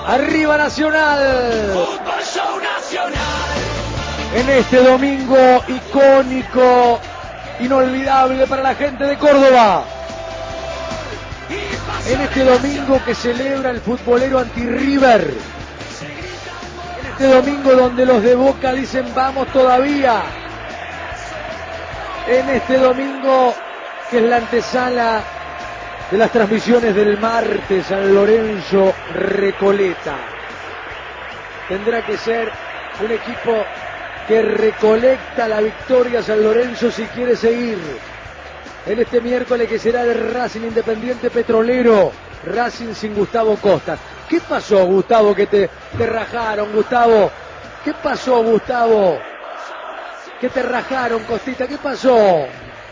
Arriba Nacional. Fútbol Show Nacional. En este domingo icónico, inolvidable para la gente de Córdoba. En este domingo que celebra el futbolero anti-River. En este domingo donde los de Boca dicen vamos todavía. En este domingo que es la antesala de las transmisiones del martes, San Lorenzo Recoleta. Tendrá que ser un equipo que recolecta la victoria San Lorenzo si quiere seguir. En este miércoles que será de Racing Independiente Petrolero, Racing sin Gustavo Costa. ¿Qué pasó, Gustavo, que te rajaron, Gustavo? ¿Qué pasó, Gustavo? ¿Qué te rajaron, Costita? ¿Qué pasó?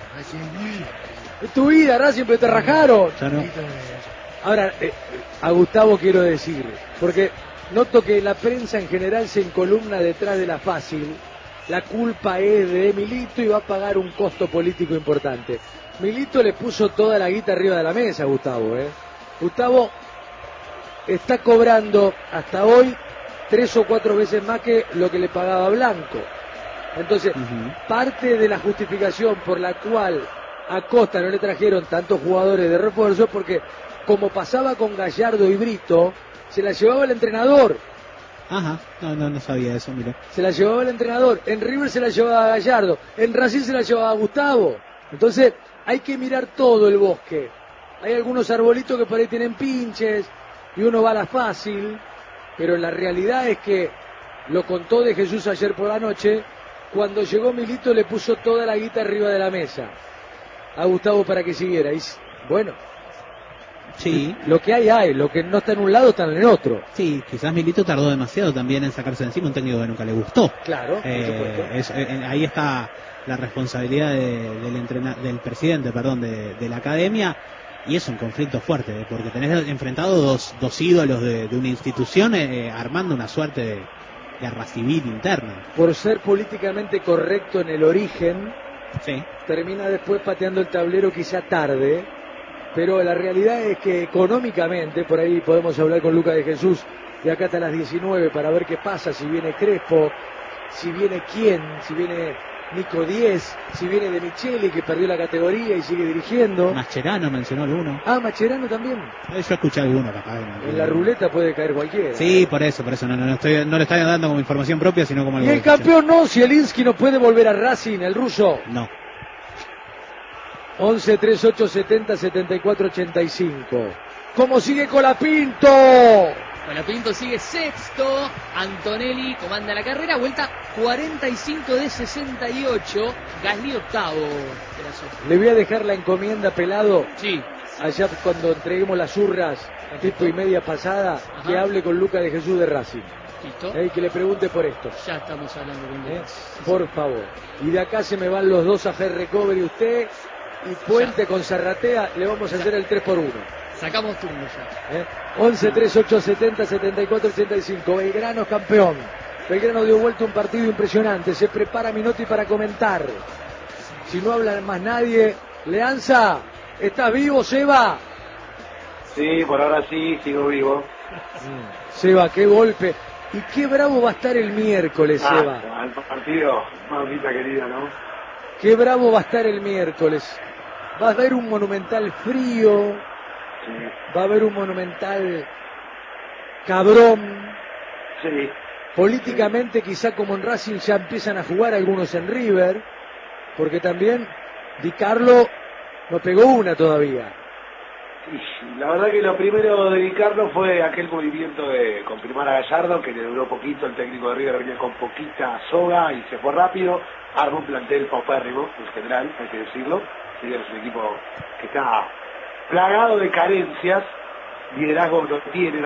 En tu vida, Racing, pero te rajaron. Ya no. Ahora, a Gustavo quiero decir, porque noto que la prensa en general se encolumna detrás de la fácil. La culpa es de Milito y va a pagar un costo político importante. Milito le puso toda la guita arriba de la mesa a Gustavo, Gustavo está cobrando hasta hoy 3 o 4 veces más que lo que le pagaba Blanco. Entonces, parte de la justificación por la cual a Costa no le trajeron tantos jugadores de refuerzo, porque como pasaba con Gallardo y Brito, se la llevaba el entrenador. Ajá, no sabía eso, mira. Se la llevaba el entrenador, en River se la llevaba Gallardo, en Racing se la llevaba Gustavo. Entonces, hay que mirar todo el bosque. Hay algunos arbolitos que por ahí tienen pinches y uno va a la fácil, pero la realidad es que, lo contó de Jesús ayer por la noche, cuando llegó Milito le puso toda la guita arriba de la mesa a Gustavo para que siguiera. Y bueno, sí, lo que hay, lo que no está en un lado está en el otro. Sí, quizás Milito tardó demasiado también en sacarse de encima un técnico que nunca le gustó. Claro, ahí está la responsabilidad del presidente, de la academia, y es un conflicto fuerte, porque tenés enfrentado dos ídolos de una institución armando una suerte de guerra civil interna. Por ser políticamente correcto en el origen, sí, termina después pateando el tablero quizá tarde, pero la realidad es que económicamente, por ahí podemos hablar con Lucas de Jesús de acá hasta las 19 para ver qué pasa, si viene Crespo, si viene quién, si viene Nico Díez, si viene De Micheli, que perdió la categoría y sigue dirigiendo. Mascherano mencionó alguno. Ah, Mascherano también. Yo escuché alguno, capaz. En la ruleta puede caer cualquiera. Sí, por eso, no le estoy dando como información propia, sino como algo. Y el campeón no, Zielinski no puede volver a Racing, el ruso. No. 11 38 70 74 85. ¿Cómo sigue Colapinto? Colapinto sigue sexto. Antonelli comanda la carrera. Vuelta 45 de 68. Gasly octavo. Le voy a dejar la encomienda, Pelado. Sí. Allá cuando entreguemos las urras, tipo y media pasada, que hable con Lucas de Jesús de Racing. ¿Listo? Que le pregunte por esto. Ya estamos hablando con Lucas. Por favor. Y de acá se me van los dos a Hair Recovery, usted y Puente con Zarratea, le vamos a hacer el 3x1. Sacamos turno ya. 11 38 70 74 85. Belgrano es campeón. Belgrano dio vuelta un partido impresionante. Se prepara Minotti para comentar. Si no habla más nadie, Leanza, ¿estás vivo, Seba? Sí, por ahora sí, sigo vivo. Seba, qué golpe. Y qué bravo va a estar el miércoles, Seba. El partido, mamita querida, ¿no? Qué bravo va a estar el miércoles. Va a haber un Monumental frío. Sí. Va a haber un Monumental cabrón. Sí. Políticamente, quizá como en Racing ya empiezan a jugar algunos en River, porque también Di Carlo no pegó una todavía. Sí, la verdad que lo primero de Di Carlo fue aquel movimiento de confirmar a Gallardo, que le duró poquito. El técnico de River venía con poquita soga y se fue rápido. Armó un plantel paupérrimo, en general, hay que decirlo. River es un equipo que está plagado de carencias, liderazgo no tiene.